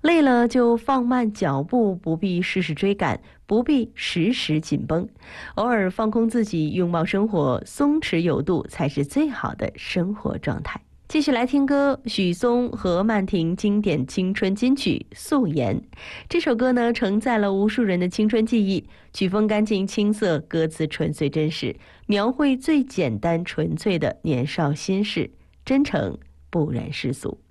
累了就放慢脚步，不必事事追赶，不必时时紧绷，偶尔放空自己，拥抱生活，松弛有度，才是最好的生活状态。继续来听歌，许嵩、何曼婷经典青春金曲《素颜》。这首歌呢，承载了无数人的青春记忆，曲风干净青涩，歌词纯粹真实，描绘最简单纯粹的年少心事，真诚不染世俗。